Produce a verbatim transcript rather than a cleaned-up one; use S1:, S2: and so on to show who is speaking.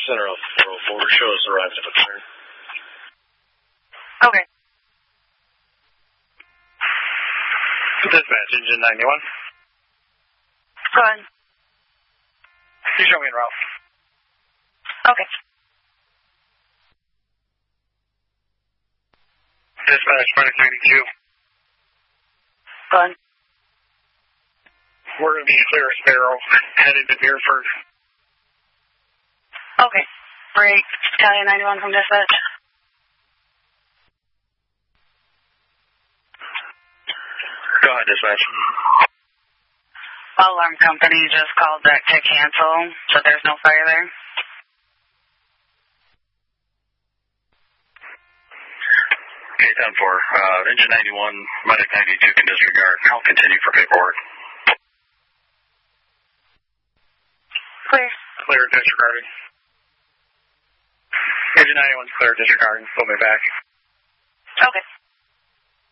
S1: Center of four oh four shows arrived at the clear.
S2: Okay.
S3: Dispatch, engine ninety-one.
S2: Go ahead.
S3: You show me en route.
S2: Okay.
S3: Dispatch, Medic ninety-two.
S2: Go ahead.
S3: We're going to be clear of Sparrow, headed to Deerford.
S2: Okay. Break, Battalion ninety-one from dispatch.
S3: Go ahead, dispatch.
S2: Alarm company just called back to cancel, so there's no fire there.
S3: Okay, ten four. Uh, engine ninety-one, Medic ninety-two can disregard. I'll continue for paperwork.
S2: Clear.
S3: Clear, disregarding. Engine ninety-one's clear, disregarding. Pull me back.
S2: Okay.